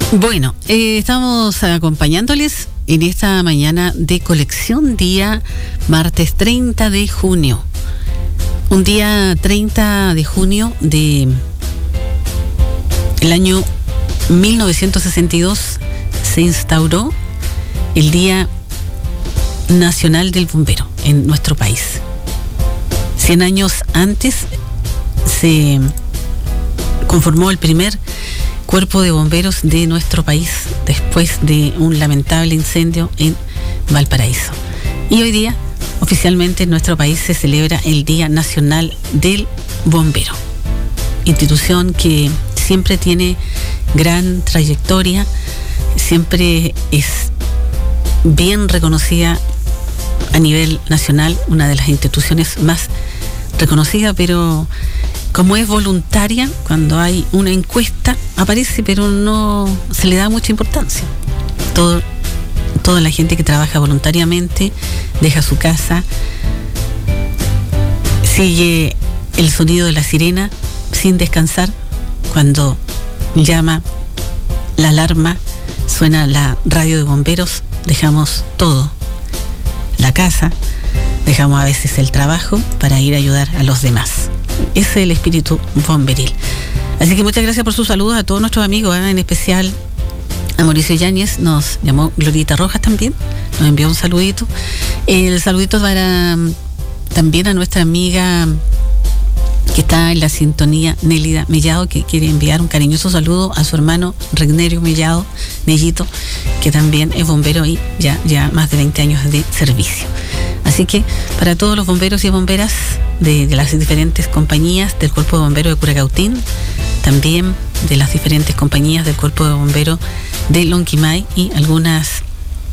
Bueno, estamos acompañándoles en esta mañana de colección, día martes 30 de junio. Un día 30 de junio de el año 1962 se instauró el Día Nacional del Bombero en nuestro país. 100 años antes se conformó el primer cuerpo de bomberos de nuestro país después de un lamentable incendio en Valparaíso. Y hoy día, oficialmente en nuestro país se celebra el Día Nacional del Bombero, institución que siempre tiene gran trayectoria, siempre es bien reconocida a nivel nacional, una de las instituciones más reconocidas, pero como es voluntaria, cuando hay una encuesta aparece, pero no se le da mucha importancia. Toda la gente que trabaja voluntariamente deja su casa, sigue el sonido de la sirena sin descansar. Cuando llama la alarma, suena la radio de bomberos, dejamos todo, la casa, dejamos a veces el trabajo para ir a ayudar a los demás. Ese es el espíritu bomberil. Así que muchas gracias por sus saludos a todos nuestros amigos, en especial a Mauricio Yáñez, nos llamó Glorita Rojas también, nos envió un saludito. El saludito para también a nuestra amiga que está en la sintonía, Nélida Mellado, que quiere enviar un cariñoso saludo a su hermano Regnerio Mellado, Nellito, que también es bombero y ya más de 20 años de servicio. Así que para todos los bomberos y bomberas de las diferentes compañías del Cuerpo de Bomberos de Curacautín, también de las diferentes compañías del Cuerpo de Bomberos de Lonquimay y algunas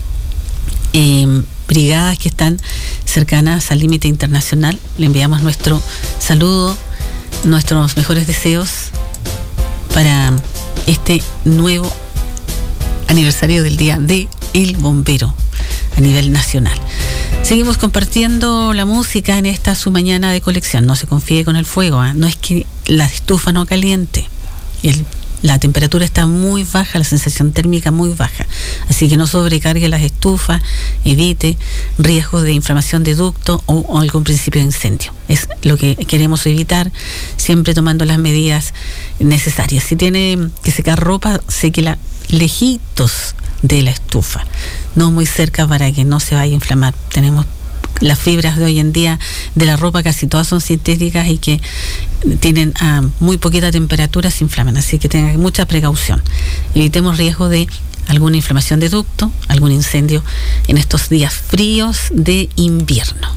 brigadas que están cercanas al límite internacional, le enviamos nuestro saludo, nuestros mejores deseos para este nuevo aniversario del Día del Bombero a nivel nacional. Seguimos compartiendo la música en esta su mañana de colección. No se confíe con el fuego, no es que la estufa no caliente, la temperatura está muy baja, la sensación térmica muy baja, así que no sobrecargue las estufas, evite riesgos de inflamación de ducto o algún principio de incendio. Es lo que queremos evitar, siempre tomando las medidas necesarias. Si tiene que secar ropa, séquela lejitos de la estufa, no muy cerca para que no se vaya a inflamar. Tenemos las fibras de hoy en día de la ropa, casi todas son sintéticas y que tienen a muy poquita temperatura, se inflaman, así que tengan mucha precaución. Evitemos riesgo de alguna inflamación de ducto, algún incendio en estos días fríos de invierno.